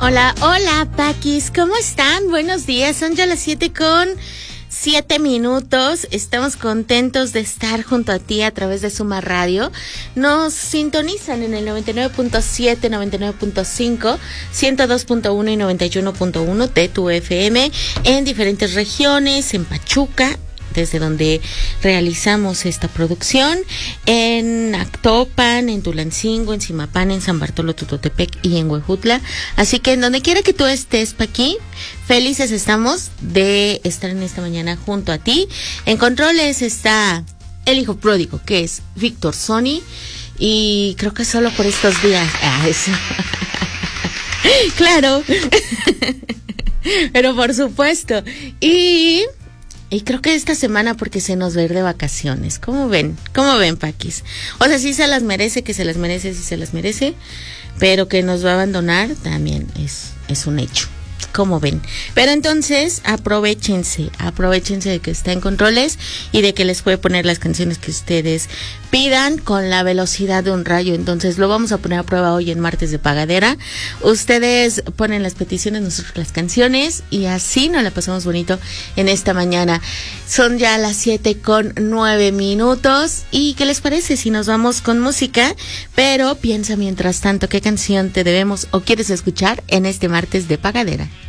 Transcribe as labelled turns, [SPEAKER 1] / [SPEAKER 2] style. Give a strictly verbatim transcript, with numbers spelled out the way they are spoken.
[SPEAKER 1] Hola, hola, Paquis, ¿cómo están? Buenos días, son ya las siete con siete minutos. Estamos contentos de estar junto a ti a través de Suma Radio. Nos sintonizan en el noventa y nueve punto siete, noventa y nueve punto cinco, ciento dos punto uno y noventa y uno punto uno de tu F M en diferentes regiones, en Pachuca, desde donde realizamos esta producción, en Actopan, en Tulancingo, en Zimapán, en San Bartolo Tototepec y en Huejutla. Así que en donde quiera que tú estés, Paqui, felices estamos de estar en esta mañana junto a ti. En controles está el hijo pródigo, que es Víctor Sony, y creo que solo por estos días. Ah, eso. Claro. Pero por supuesto. Y... Y creo que esta semana porque se nos va a ir de vacaciones. ¿Cómo ven? ¿Cómo ven, Paquis? O sea, sí se las merece, que se las merece, sí se las merece. Pero que nos va a abandonar también es, es un hecho. ¿Cómo ven? Pero entonces, aprovéchense, aprovéchense de que está en controles y de que les puede poner las canciones que ustedes pidan con la velocidad de un rayo. Entonces, lo vamos a poner a prueba hoy en martes de pagadera. Ustedes ponen las peticiones, nosotros las canciones, y así nos la pasamos bonito en esta mañana. Son ya las siete con nueve minutos. ¿Y qué les parece si nos vamos con música? Pero piensa mientras tanto qué canción te debemos o quieres escuchar en este martes de pagadera.